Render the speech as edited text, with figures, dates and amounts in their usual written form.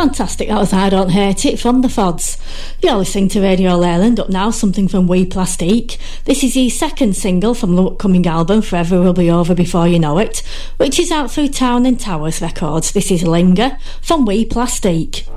Fantastic, that was I Don't Hate It from the Fods. You're listening to Radio Leyland. Up now, something from We Plastique. This is his second single from the upcoming album Forever Will Be Over Before You Know It, which is out through Town and Towers Records. This is Linger from We Plastique.